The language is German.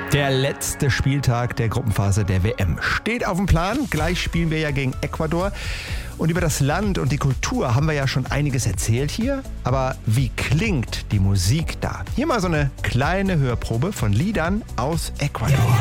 Der letzte Spieltag der Gruppenphase der WM steht auf dem Plan. Gleich spielen wir ja gegen Ecuador. Und über das Land und die Kultur haben wir ja schon einiges erzählt hier. Aber wie klingt die Musik da? Hier mal so eine kleine Hörprobe von Liedern aus Ecuador.